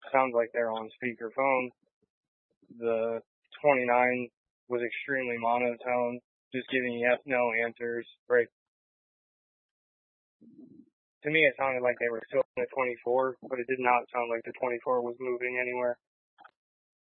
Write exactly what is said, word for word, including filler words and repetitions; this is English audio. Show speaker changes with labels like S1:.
S1: sounds like they're on speakerphone. The twenty-nine was extremely monotone, just giving yes, no answers, right? To me, it sounded like they were still in the twenty-four, but it did not sound like the twenty-four was moving anywhere.